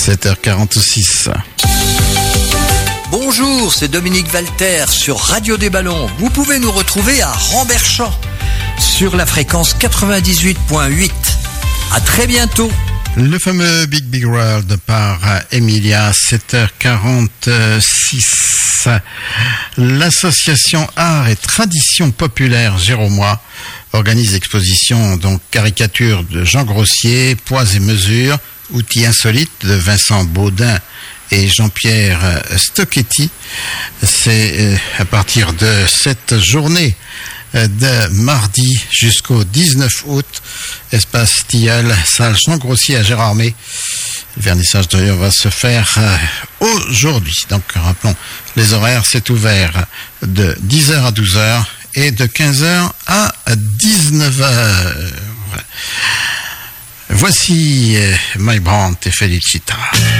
7h46. Bonjour, c'est Dominique Walter sur Radio des Ballons. Vous pouvez nous retrouver à Ramberchamp sur la fréquence 98.8. À très bientôt. Le fameux Big World par Emilia, 7h46. L'association Art et Tradition Populaire Géromois organise l'exposition donc caricature de Jean Grossier, Poids et Mesures, outils insolites de Vincent Baudin et Jean-Pierre Stocchetti. C'est à partir de cette journée de mardi jusqu'au 19 août, espace Tilleul, salle Jean Grossier à Gérardmer. Le vernissage d'ailleurs va se faire aujourd'hui. Donc rappelons les horaires, c'est ouvert de 10h à 12h et de 15h à 19h. Voici My Brand et Felicita.